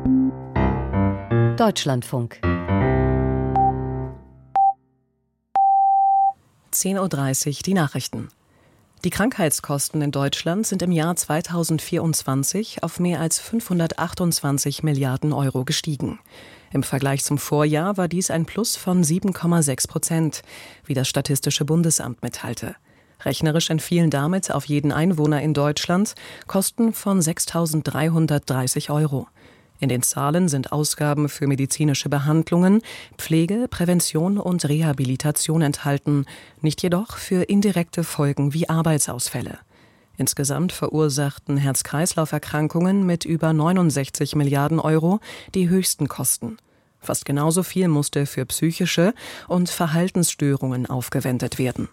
Deutschlandfunk 10:30 Uhr die Nachrichten. Die Krankheitskosten in Deutschland sind im Jahr 2024 auf mehr als 528 Milliarden Euro gestiegen. Im Vergleich zum Vorjahr war dies ein Plus von 7,6%, wie das Statistische Bundesamt mitteilte. Rechnerisch entfielen damit auf jeden Einwohner in Deutschland Kosten von 6.330 Euro. In den Zahlen sind Ausgaben für medizinische Behandlungen, Pflege, Prävention und Rehabilitation enthalten, nicht jedoch für indirekte Folgen wie Arbeitsausfälle. Insgesamt verursachten Herz-Kreislauf-Erkrankungen mit über 69 Milliarden Euro die höchsten Kosten. Fast genauso viel musste für psychische und Verhaltensstörungen aufgewendet werden.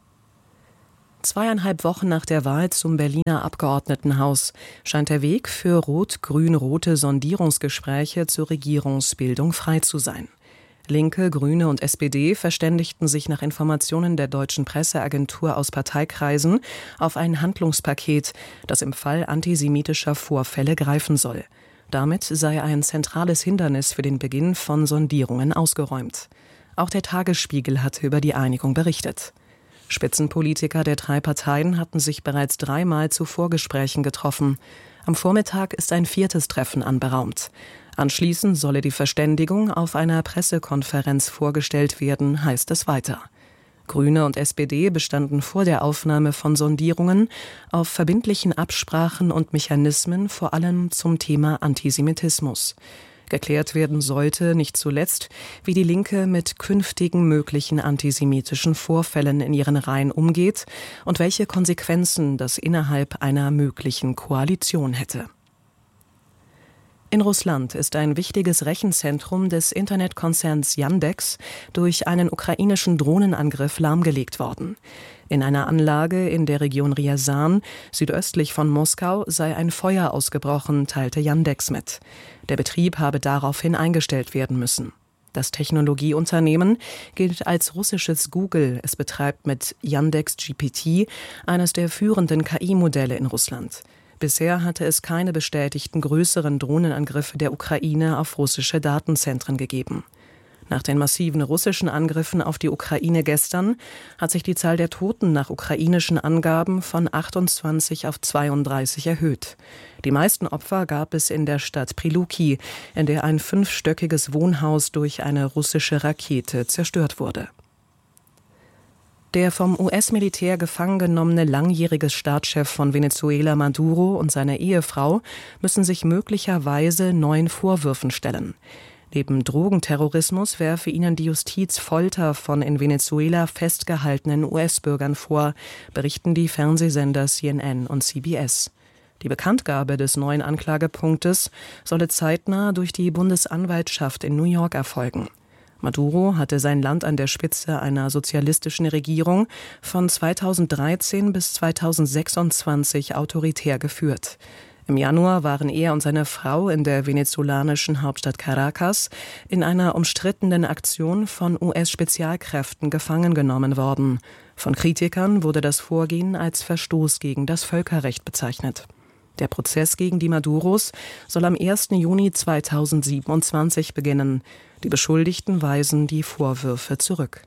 2,5 Wochen nach der Wahl zum Berliner Abgeordnetenhaus scheint der Weg für rot-grün-rote Sondierungsgespräche zur Regierungsbildung frei zu sein. Linke, Grüne und SPD verständigten sich nach Informationen der deutschen Presseagentur aus Parteikreisen auf ein Handlungspaket, das im Fall antisemitischer Vorfälle greifen soll. Damit sei ein zentrales Hindernis für den Beginn von Sondierungen ausgeräumt. Auch der Tagesspiegel hatte über die Einigung berichtet. Spitzenpolitiker der 3 Parteien hatten sich bereits 3-mal zu Vorgesprächen getroffen. Am Vormittag ist ein 4. Treffen anberaumt. Anschließend solle die Verständigung auf einer Pressekonferenz vorgestellt werden, heißt es weiter. Grüne und SPD bestanden vor der Aufnahme von Sondierungen auf verbindlichen Absprachen und Mechanismen, vor allem zum Thema Antisemitismus. Geklärt werden sollte nicht zuletzt, wie die Linke mit künftigen möglichen antisemitischen Vorfällen in ihren Reihen umgeht und welche Konsequenzen das innerhalb einer möglichen Koalition hätte. In Russland ist ein wichtiges Rechenzentrum des Internetkonzerns Yandex durch einen ukrainischen Drohnenangriff lahmgelegt worden. In einer Anlage in der Region Ryazan, südöstlich von Moskau, sei ein Feuer ausgebrochen, teilte Yandex mit. Der Betrieb habe daraufhin eingestellt werden müssen. Das Technologieunternehmen gilt als russisches Google. Es betreibt mit Yandex GPT eines der führenden KI-Modelle in Russland. Bisher hatte es keine bestätigten größeren Drohnenangriffe der Ukraine auf russische Datenzentren gegeben. Nach den massiven russischen Angriffen auf die Ukraine gestern hat sich die Zahl der Toten nach ukrainischen Angaben von 28 auf 32 erhöht. Die meisten Opfer gab es in der Stadt Priluki, in der ein 5-stöckiges Wohnhaus durch eine russische Rakete zerstört wurde. Der vom US-Militär gefangen genommene langjährige Staatschef von Venezuela Maduro und seine Ehefrau müssen sich möglicherweise neuen Vorwürfen stellen. Neben Drogenterrorismus werfe ihnen die Justiz Folter von in Venezuela festgehaltenen US-Bürgern vor, berichten die Fernsehsender CNN und CBS. Die Bekanntgabe des neuen Anklagepunktes solle zeitnah durch die Bundesanwaltschaft in New York erfolgen. Maduro hatte sein Land an der Spitze einer sozialistischen Regierung von 2013 bis 2026 autoritär geführt. Im Januar waren er und seine Frau in der venezolanischen Hauptstadt Caracas in einer umstrittenen Aktion von US-Spezialkräften gefangen genommen worden. Von Kritikern wurde das Vorgehen als Verstoß gegen das Völkerrecht bezeichnet. Der Prozess gegen die Maduros soll am 1. Juni 2027 beginnen. Die Beschuldigten weisen die Vorwürfe zurück.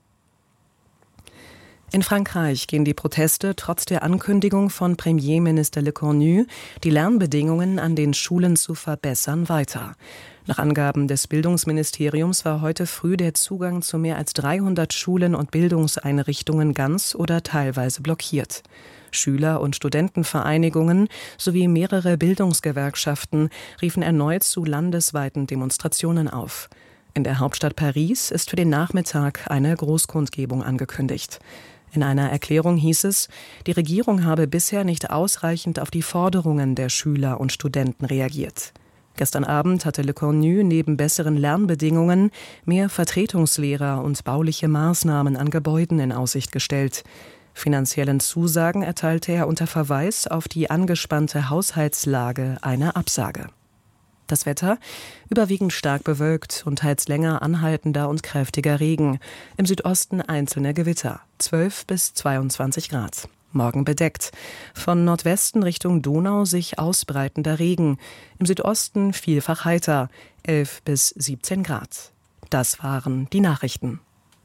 In Frankreich gehen die Proteste trotz der Ankündigung von Premierminister Lecornu, die Lernbedingungen an den Schulen zu verbessern, weiter. Nach Angaben des Bildungsministeriums war heute früh der Zugang zu mehr als 300 Schulen und Bildungseinrichtungen ganz oder teilweise blockiert. Schüler- und Studentenvereinigungen sowie mehrere Bildungsgewerkschaften riefen erneut zu landesweiten Demonstrationen auf. In der Hauptstadt Paris ist für den Nachmittag eine Großkundgebung angekündigt. In einer Erklärung hieß es, die Regierung habe bisher nicht ausreichend auf die Forderungen der Schüler und Studenten reagiert. Gestern Abend hatte Lecornu neben besseren Lernbedingungen mehr Vertretungslehrer und bauliche Maßnahmen an Gebäuden in Aussicht gestellt. Finanziellen Zusagen erteilte er unter Verweis auf die angespannte Haushaltslage eine Absage. Das Wetter überwiegend stark bewölkt und teils länger anhaltender und kräftiger Regen. Im Südosten einzelne Gewitter, 12 bis 22 Grad. Morgen bedeckt. Von Nordwesten Richtung Donau sich ausbreitender Regen. Im Südosten vielfach heiter. 11 bis 17 Grad. Das waren die Nachrichten.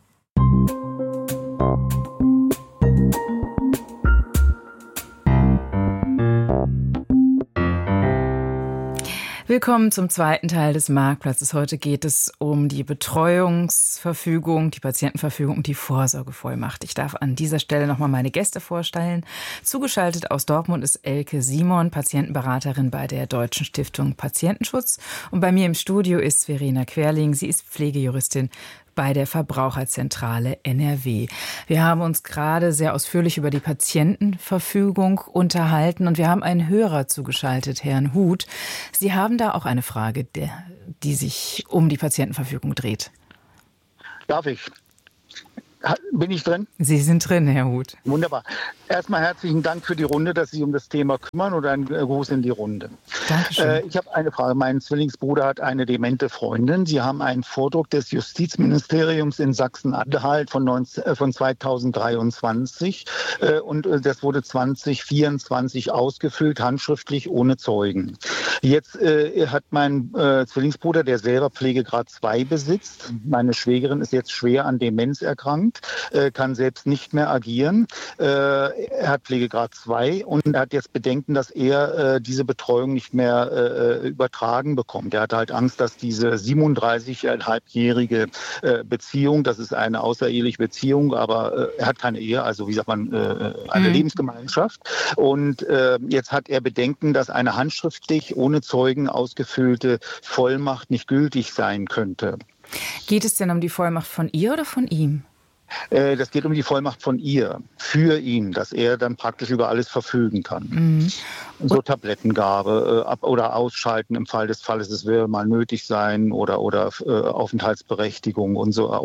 Willkommen zum zweiten Teil des Marktplatzes. Heute geht es um die Betreuungsverfügung, die Patientenverfügung und die Vorsorgevollmacht. Ich darf an dieser Stelle nochmal meine Gäste vorstellen. Zugeschaltet aus Dortmund ist Elke Simon, Patientenberaterin bei der Deutschen Stiftung Patientenschutz. Und bei mir im Studio ist Verena Querling. Sie ist Pflegejuristin bei der Verbraucherzentrale NRW. Wir haben uns gerade sehr ausführlich über die Patientenverfügung unterhalten und wir haben einen Hörer zugeschaltet, Herrn Huth. Sie haben da auch eine Frage, die sich um die Patientenverfügung dreht. Darf ich? Bin ich drin? Sie sind drin, Herr Huth. Wunderbar. Erstmal herzlichen Dank für die Runde, dass Sie sich um das Thema kümmern und ein Gruß in die Runde. Dankeschön. Ich habe eine Frage. Mein Zwillingsbruder hat eine demente Freundin. Sie haben einen Vordruck des Justizministeriums in Sachsen-Anhalt von 2023 und das wurde 2024 ausgefüllt, handschriftlich ohne Zeugen. Jetzt hat mein Zwillingsbruder, der selber Pflegegrad 2 besitzt, meine Schwägerin ist jetzt schwer an Demenz erkrankt, kann selbst nicht mehr agieren. Er hat Pflegegrad 2 und er hat jetzt Bedenken, dass er diese Betreuung nicht mehr übertragen bekommt. Er hat halt Angst, dass diese 37,5-jährige Beziehung, das ist eine außereheliche Beziehung, aber er hat keine Ehe, also wie sagt man, eine Lebensgemeinschaft. Und jetzt hat er Bedenken, dass eine handschriftlich ohne Zeugen ausgefüllte Vollmacht nicht gültig sein könnte. Geht es denn um die Vollmacht von ihr oder von ihm? Das geht um die Vollmacht von ihr, für ihn, dass er dann praktisch über alles verfügen kann. Mhm. So Tablettengabe oder Ausschalten im Fall des Falles, es wäre mal nötig sein oder Aufenthaltsberechtigung und so,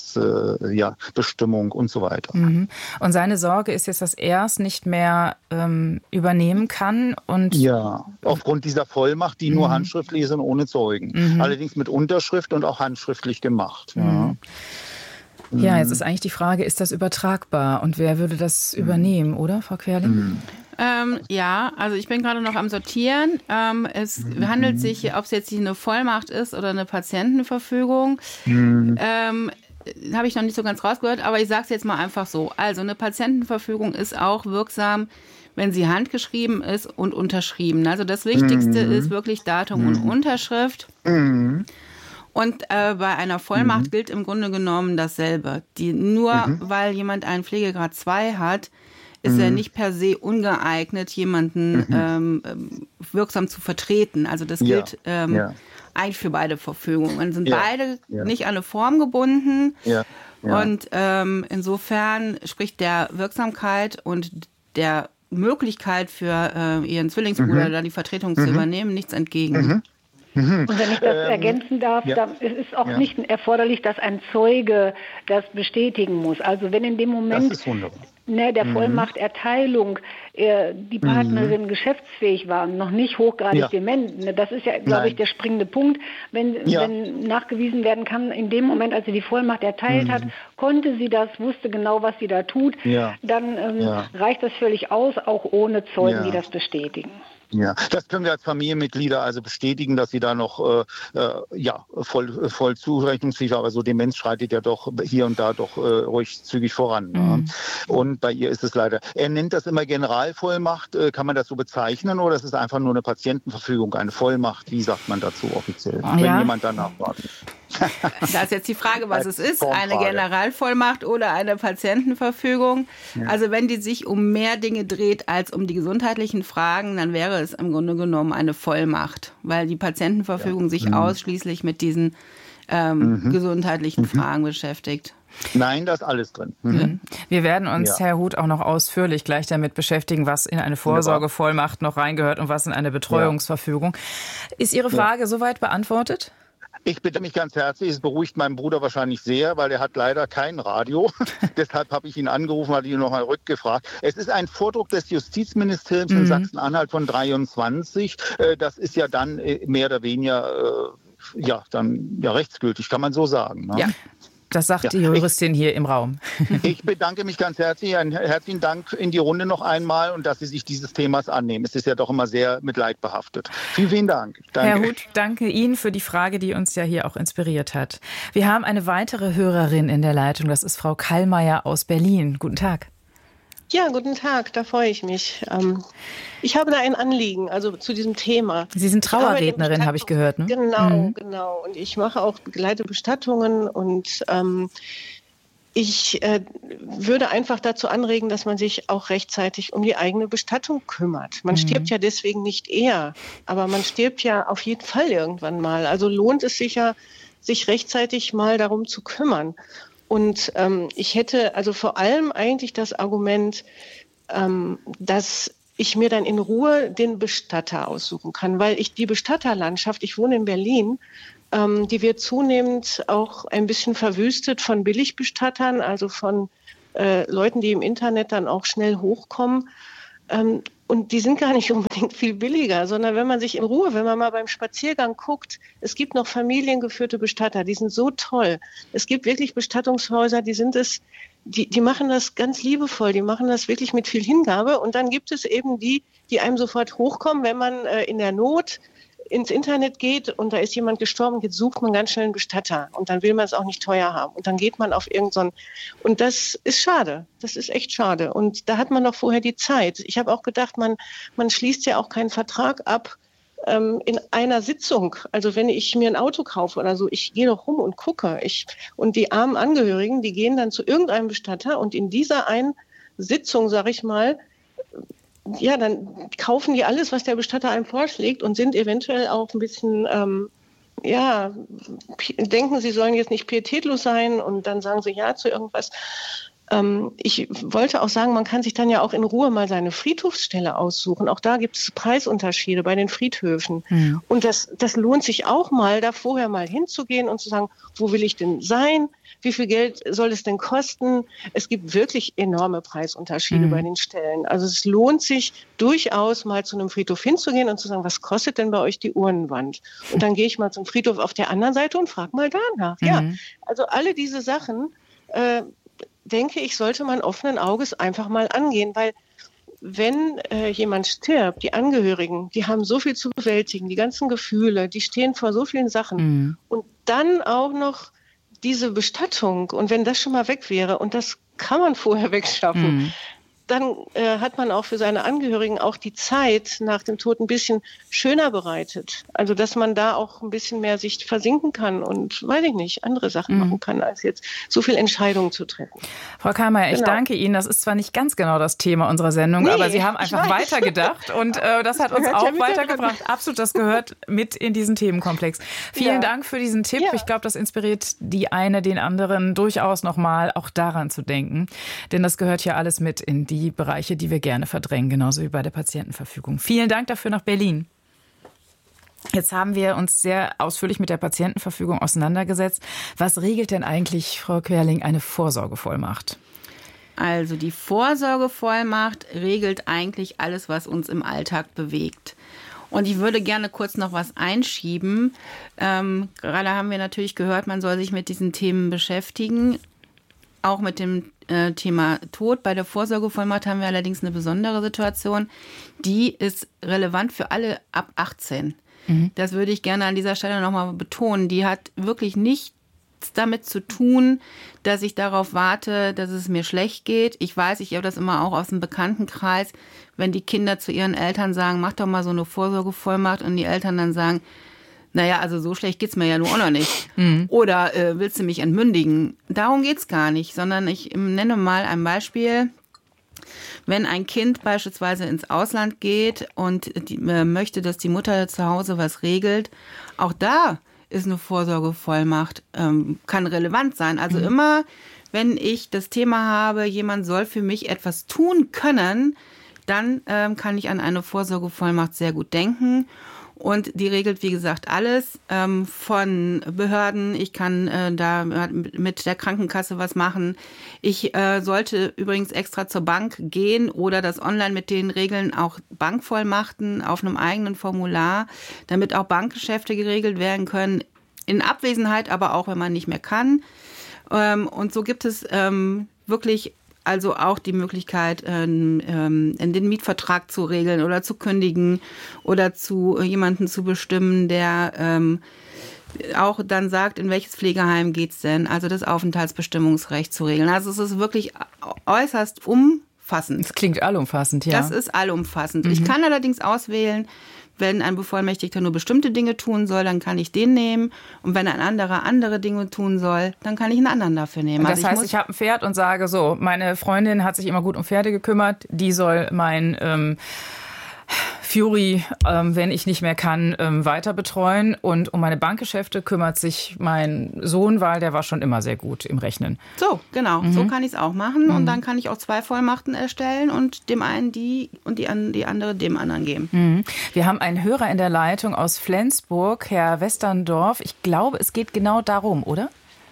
Bestimmung und so weiter. Mhm. Und seine Sorge ist jetzt, dass er es nicht mehr übernehmen kann? Und ja, aufgrund dieser Vollmacht, die nur handschriftlich ist und ohne Zeugen. Allerdings mit Unterschrift und auch handschriftlich gemacht. Ja. Ja, jetzt ist eigentlich die Frage, ist das übertragbar und wer würde das übernehmen, oder, Frau Querling? Ja, also ich bin gerade noch am Sortieren. Es handelt sich, ob es jetzt eine Vollmacht ist oder eine Patientenverfügung, habe ich noch nicht so ganz rausgehört, aber ich sage es jetzt mal einfach so. Also eine Patientenverfügung ist auch wirksam, wenn sie handgeschrieben ist und unterschrieben. Also das Wichtigste ist wirklich Datum und Unterschrift. Und bei einer Vollmacht gilt im Grunde genommen dasselbe. Weil jemand einen Pflegegrad 2 hat, ist er nicht per se ungeeignet, jemanden wirksam zu vertreten. Also das gilt eigentlich für beide Verfügungen. Sind beide nicht an eine Form gebunden. Und insofern spricht der Wirksamkeit und der Möglichkeit für Ihren Zwillingsbruder da die Vertretung zu übernehmen nichts entgegen. Und wenn ich das ergänzen darf, dann ist es auch nicht erforderlich, dass ein Zeuge das bestätigen muss. Also wenn in dem Moment der Vollmachterteilung die Partnerin geschäftsfähig war und noch nicht hochgradig dement, das ist ja, glaube ich, der springende Punkt. Wenn nachgewiesen werden kann, in dem Moment, als sie die Vollmacht erteilt hat, konnte sie das, wusste genau, was sie da tut, dann reicht das völlig aus, auch ohne Zeugen, die das bestätigen. Ja, das können wir als Familienmitglieder also bestätigen, dass sie da noch voll zurechnungsfähig war, aber so Demenz schreitet ja doch hier und da doch ruhig zügig voran. Ne? Und bei ihr ist es leider. Er nennt das immer Generalvollmacht. Kann man das so bezeichnen oder ist es einfach nur eine Patientenverfügung, eine Vollmacht? Wie sagt man dazu offiziell, wenn jemand danach fragt? Da ist jetzt die Frage, was es ist, eine Generalvollmacht oder eine Patientenverfügung. Ja. Also wenn die sich um mehr Dinge dreht als um die gesundheitlichen Fragen, dann wäre es im Grunde genommen eine Vollmacht, weil die Patientenverfügung sich ausschließlich mit diesen gesundheitlichen Fragen beschäftigt. Nein, da ist alles drin. Wir werden uns, Herr Huth, auch noch ausführlich gleich damit beschäftigen, was in eine Vorsorgevollmacht noch reingehört und was in eine Betreuungsverfügung. Ist Ihre Frage soweit beantwortet? Ich bitte mich ganz herzlich, es beruhigt meinen Bruder wahrscheinlich sehr, weil er hat leider kein Radio. Deshalb habe ich ihn angerufen, hatte ihn noch mal rückgefragt. Es ist ein Vordruck des Justizministeriums in Sachsen-Anhalt von 23. Das ist ja dann mehr oder weniger rechtsgültig, kann man so sagen. Ne? Ja. Das sagt die Juristin hier im Raum. Ich bedanke mich ganz herzlich. Einen herzlichen Dank in die Runde noch einmal und dass Sie sich dieses Themas annehmen. Es ist ja doch immer sehr mit Leid behaftet. Vielen, vielen Dank. Danke. Herr Huth, danke Ihnen für die Frage, die uns ja hier auch inspiriert hat. Wir haben eine weitere Hörerin in der Leitung. Das ist Frau Kallmeier aus Berlin. Guten Tag. Ja, guten Tag, da freue ich mich. Ich habe da ein Anliegen, also zu diesem Thema. Sie sind Trauerrednerin, habe ich gehört, ne? Genau. Und ich begleite Bestattungen und ich würde einfach dazu anregen, dass man sich auch rechtzeitig um die eigene Bestattung kümmert. Man stirbt ja deswegen nicht eher, aber man stirbt ja auf jeden Fall irgendwann mal. Also lohnt es sich ja, sich rechtzeitig mal darum zu kümmern. Und ich hätte also vor allem eigentlich das Argument, dass ich mir dann in Ruhe den Bestatter aussuchen kann, weil die Bestatterlandschaft, ich wohne in Berlin, die wird zunehmend auch ein bisschen verwüstet von Billigbestattern, also von Leuten, die im Internet dann auch schnell hochkommen. Und die sind gar nicht unbedingt viel billiger, sondern wenn man sich in Ruhe, wenn man mal beim Spaziergang guckt, es gibt noch familiengeführte Bestatter, die sind so toll. Es gibt wirklich Bestattungshäuser, die machen das ganz liebevoll, die machen das wirklich mit viel Hingabe. Und dann gibt es eben die einem sofort hochkommen, wenn man in der Not ins Internet geht und da ist jemand gestorben, jetzt sucht man ganz schnell einen Bestatter und dann will man es auch nicht teuer haben und dann geht man auf und das ist schade, das ist echt schade und da hat man doch vorher die Zeit. Ich habe auch gedacht, man schließt ja auch keinen Vertrag ab in einer Sitzung, also wenn ich mir ein Auto kaufe oder so, ich gehe doch rum und gucke und die armen Angehörigen, die gehen dann zu irgendeinem Bestatter und in dieser einen Sitzung, sag ich mal, ja, dann kaufen die alles, was der Bestatter einem vorschlägt und sind eventuell auch ein bisschen, denken, sie sollen jetzt nicht pietätlos sein und dann sagen sie ja zu irgendwas. Ich wollte auch sagen, man kann sich dann ja auch in Ruhe mal seine Friedhofsstelle aussuchen. Auch da gibt es Preisunterschiede bei den Friedhöfen. Ja. Und das lohnt sich auch mal, da vorher mal hinzugehen und zu sagen, wo will ich denn sein? Wie viel Geld soll es denn kosten? Es gibt wirklich enorme Preisunterschiede bei den Stellen. Also es lohnt sich durchaus mal zu einem Friedhof hinzugehen und zu sagen, was kostet denn bei euch die Urnenwand? Und dann gehe ich mal zum Friedhof auf der anderen Seite und frage mal danach. Ja, also alle diese Sachen, denke ich, sollte man offenen Auges einfach mal angehen, weil wenn jemand stirbt, die Angehörigen, die haben so viel zu bewältigen, die ganzen Gefühle, die stehen vor so vielen Sachen und dann auch noch diese Bestattung und wenn das schon mal weg wäre und das kann man vorher wegschaffen, dann hat man auch für seine Angehörigen auch die Zeit nach dem Tod ein bisschen schöner bereitet. Also dass man da auch ein bisschen mehr sich versinken kann und, weiß ich nicht, andere Sachen machen kann, als jetzt so viel Entscheidungen zu treffen. Frau Kallmeier, ich danke Ihnen. Das ist zwar nicht ganz genau das Thema unserer Sendung, aber Sie haben einfach weitergedacht und das hat uns auch weitergebracht. Absolut, das gehört mit in diesen Themenkomplex. Vielen Dank für diesen Tipp. Ja. Ich glaube, das inspiriert die eine, den anderen durchaus nochmal auch daran zu denken. Denn das gehört ja alles mit in die Bereiche, die wir gerne verdrängen, genauso wie bei der Patientenverfügung. Vielen Dank dafür nach Berlin. Jetzt haben wir uns sehr ausführlich mit der Patientenverfügung auseinandergesetzt. Was regelt denn eigentlich, Frau Querling, eine Vorsorgevollmacht? Also die Vorsorgevollmacht regelt eigentlich alles, was uns im Alltag bewegt. Und ich würde gerne kurz noch was einschieben. Gerade haben wir natürlich gehört, man soll sich mit diesen Themen beschäftigen. Auch mit dem Thema Tod. Bei der Vorsorgevollmacht haben wir allerdings eine besondere Situation. Die ist relevant für alle ab 18. Das würde ich gerne an dieser Stelle nochmal betonen. Die hat wirklich nichts damit zu tun, dass ich darauf warte, dass es mir schlecht geht. Ich weiß, ich habe das immer auch aus dem Bekanntenkreis, wenn die Kinder zu ihren Eltern sagen, mach doch mal so eine Vorsorgevollmacht und die Eltern dann sagen, naja, also so schlecht geht's mir ja nur auch noch nicht. Oder willst du mich entmündigen? Darum geht's gar nicht, sondern ich nenne mal ein Beispiel. Wenn ein Kind beispielsweise ins Ausland geht und möchte, dass die Mutter zu Hause was regelt, auch da ist eine Vorsorgevollmacht, kann relevant sein. Also immer, wenn ich das Thema habe, jemand soll für mich etwas tun können, dann kann ich an eine Vorsorgevollmacht sehr gut denken. Und die regelt, wie gesagt, alles von Behörden. Ich kann da mit der Krankenkasse was machen. Ich sollte übrigens extra zur Bank gehen oder das online mit den Regeln auch Bankvollmachten auf einem eigenen Formular, damit auch Bankgeschäfte geregelt werden können. In Abwesenheit, aber auch, wenn man nicht mehr kann. Und so gibt es wirklich also auch die Möglichkeit, in den Mietvertrag zu regeln oder zu kündigen oder zu jemanden zu bestimmen, der auch dann sagt, in welches Pflegeheim geht's denn, also das Aufenthaltsbestimmungsrecht zu regeln. Also es ist wirklich äußerst umfassend. Das klingt allumfassend, ja. Das ist allumfassend. Ich kann allerdings auswählen, wenn ein Bevollmächtigter nur bestimmte Dinge tun soll, dann kann ich den nehmen. Und wenn ein anderer andere Dinge tun soll, dann kann ich einen anderen dafür nehmen. Und das heißt, ich habe ein Pferd und sage so, meine Freundin hat sich immer gut um Pferde gekümmert, die soll mein Fury, wenn ich nicht mehr kann, weiter betreuen. Und um meine Bankgeschäfte kümmert sich mein Sohn, weil der war schon immer sehr gut im Rechnen. So, genau. So kann ich es auch machen. Und dann kann ich auch 2 Vollmachten erstellen und dem einen die und die andere dem anderen geben. Wir haben einen Hörer in der Leitung aus Flensburg, Herr Westerndorf. Ich glaube, es geht genau darum, oder?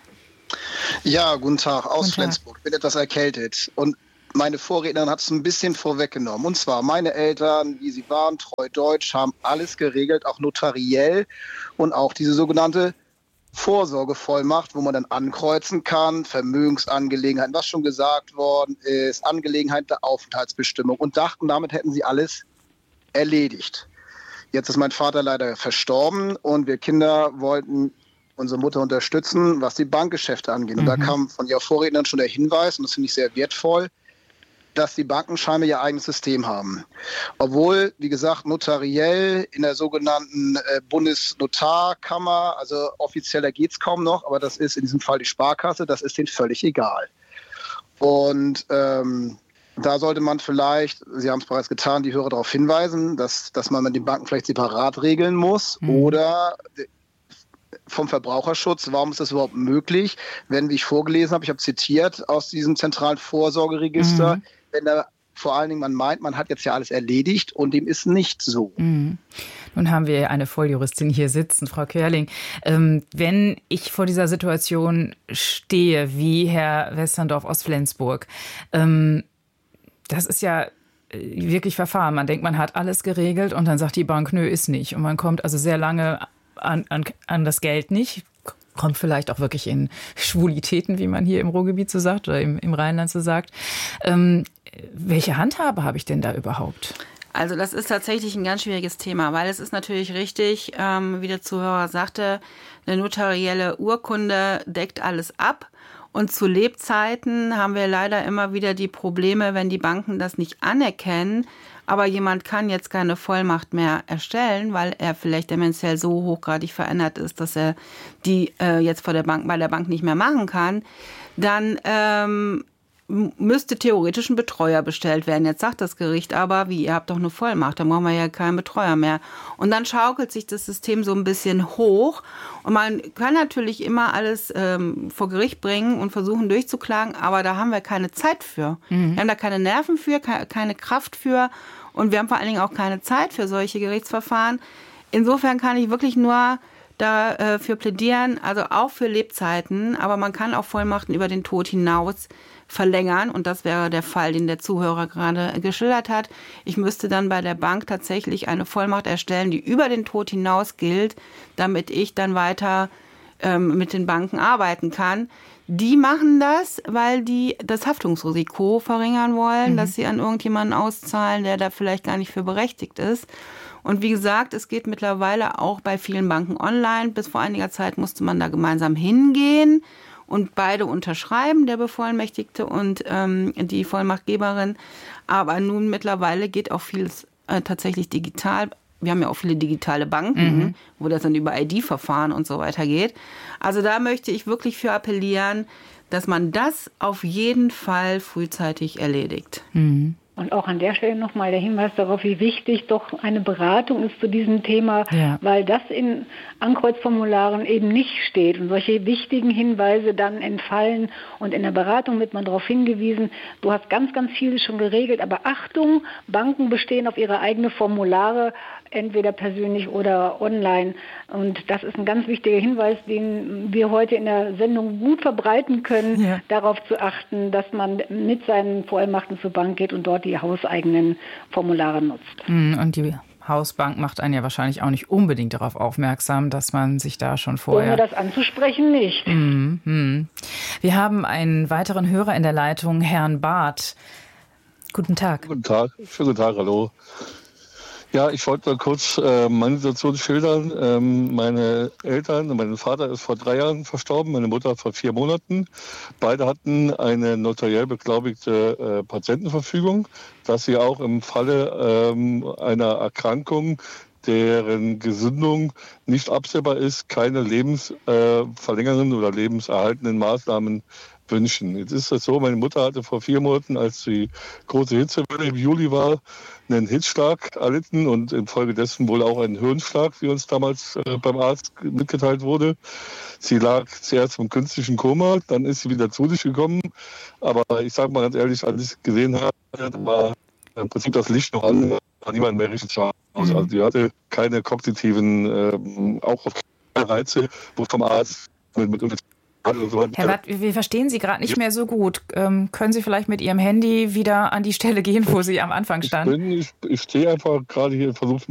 Ja, guten Tag aus Flensburg. Ich bin etwas erkältet und meine Vorrednerin hat es ein bisschen vorweggenommen. Und zwar meine Eltern, wie sie waren, treu deutsch, haben alles geregelt, auch notariell und auch diese sogenannte Vorsorgevollmacht, wo man dann ankreuzen kann, Vermögensangelegenheiten, was schon gesagt worden ist, Angelegenheit der Aufenthaltsbestimmung und dachten, damit hätten sie alles erledigt. Jetzt ist mein Vater leider verstorben und wir Kinder wollten unsere Mutter unterstützen, was die Bankgeschäfte angeht. Und da kam von Ihrer Vorrednerin schon der Hinweis, und das finde ich sehr wertvoll, dass die Banken scheinbar ihr eigenes System haben. Obwohl, wie gesagt, notariell in der sogenannten Bundesnotarkammer, also offizieller geht es kaum noch, aber das ist in diesem Fall die Sparkasse, das ist denen völlig egal. Und da sollte man vielleicht, Sie haben es bereits getan, die Hörer darauf hinweisen, dass man mit den Banken vielleicht separat regeln muss oder vom Verbraucherschutz, warum ist das überhaupt möglich, wenn, wie ich vorgelesen habe, ich habe zitiert aus diesem zentralen Vorsorgeregister, wenn da vor allen Dingen man meint, man hat jetzt ja alles erledigt und dem ist nicht so. Nun haben wir eine Volljuristin hier sitzen, Frau Körling. Wenn ich vor dieser Situation stehe, wie Herr Westerndorf aus Flensburg, das ist ja wirklich Verfahren. Man denkt, man hat alles geregelt und dann sagt die Bank, nö, ist nicht. Und man kommt also sehr lange an das Geld nicht. Kommt vielleicht auch wirklich in Schwulitäten, wie man hier im Ruhrgebiet so sagt oder im Rheinland so sagt. Welche Handhabe habe ich denn da überhaupt? Also das ist tatsächlich ein ganz schwieriges Thema, weil es ist natürlich richtig, wie der Zuhörer sagte, eine notarielle Urkunde deckt alles ab. Und zu Lebzeiten haben wir leider immer wieder die Probleme, wenn die Banken das nicht anerkennen, aber jemand kann jetzt keine Vollmacht mehr erstellen, weil er vielleicht dementiell so hochgradig verändert ist, dass er die jetzt bei der Bank nicht mehr machen kann, dann müsste theoretisch ein Betreuer bestellt werden. Jetzt sagt das Gericht aber, wie, ihr habt doch eine Vollmacht, dann brauchen wir ja keinen Betreuer mehr. Und dann schaukelt sich das System so ein bisschen hoch. Und man kann natürlich immer alles vor Gericht bringen und versuchen durchzuklagen, aber da haben wir keine Zeit für. Wir haben da keine Nerven für, keine Kraft für und wir haben vor allen Dingen auch keine Zeit für solche Gerichtsverfahren. Insofern kann ich wirklich nur dafür plädieren, also auch für Lebzeiten, aber man kann auch Vollmachten über den Tod hinaus verlängern und das wäre der Fall, den der Zuhörer gerade geschildert hat. Ich müsste dann bei der Bank tatsächlich eine Vollmacht erstellen, die über den Tod hinaus gilt, damit ich dann weiter mit den Banken arbeiten kann. Die machen das, weil die das Haftungsrisiko verringern wollen, dass sie an irgendjemanden auszahlen, der da vielleicht gar nicht für berechtigt ist. Und wie gesagt, es geht mittlerweile auch bei vielen Banken online. Bis vor einiger Zeit musste man da gemeinsam hingehen und beide unterschreiben, der Bevollmächtigte und die Vollmachtgeberin. Aber nun mittlerweile geht auch vieles tatsächlich digital. Wir haben ja auch viele digitale Banken, wo das dann über ID-Verfahren und so weiter geht. Also da möchte ich wirklich für appellieren, dass man das auf jeden Fall frühzeitig erledigt. Und auch an der Stelle nochmal der Hinweis darauf, wie wichtig doch eine Beratung ist zu diesem Thema, weil das in Ankreuzformularen eben nicht steht und solche wichtigen Hinweise dann entfallen und in der Beratung wird man darauf hingewiesen, du hast ganz, ganz vieles schon geregelt, aber Achtung, Banken bestehen auf ihre eigenen Formulare, entweder persönlich oder online. Und das ist ein ganz wichtiger Hinweis, den wir heute in der Sendung gut verbreiten können, darauf zu achten, dass man mit seinen Vollmachten zur Bank geht und dort die hauseigenen Formulare nutzt. Und die Hausbank macht einen ja wahrscheinlich auch nicht unbedingt darauf aufmerksam, dass man sich da schon vorher... Ohne das anzusprechen, nicht. Wir haben einen weiteren Hörer in der Leitung, Herrn Barth. Guten Tag. Guten Tag, schönen guten Tag, hallo. Ja, ich wollte mal kurz meine Situation schildern. Meine Eltern, mein Vater ist vor 3 Jahren verstorben, meine Mutter vor 4 Monaten. Beide hatten eine notariell beglaubigte Patientenverfügung, dass sie auch im Falle einer Erkrankung, deren Gesundung nicht absehbar ist, keine lebensverlängernden oder lebenserhaltenden Maßnahmen wünschen. Jetzt ist es so, meine Mutter hatte vor 4 Monaten, als die große Hitzewelle im Juli war, einen Hitzschlag erlitten und infolgedessen wohl auch einen Hirnschlag, wie uns damals beim Arzt mitgeteilt wurde. Sie lag zuerst im künstlichen Koma, dann ist sie wieder zu sich gekommen. Aber ich sage mal ganz ehrlich, als ich gesehen habe, war im Prinzip das Licht noch an, war niemand mehr richtig scharf aus. Also sie hatte keine kognitiven, auch keine Reize, wo vom Arzt mit Herr Watt, wir verstehen Sie gerade nicht mehr so gut. Können Sie vielleicht mit Ihrem Handy wieder an die Stelle gehen, wo Sie am Anfang standen? Ich stehe einfach gerade hier und versuche